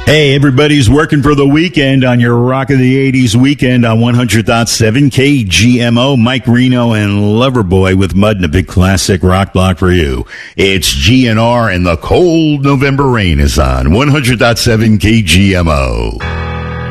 Hey, everybody's working for the weekend on your Rock of the 80s weekend on 100.7 KGMO. Mike Reno and Loverboy with Mud and a big classic rock block for you. It's GNR and the cold November rain is on 100.7 KGMO.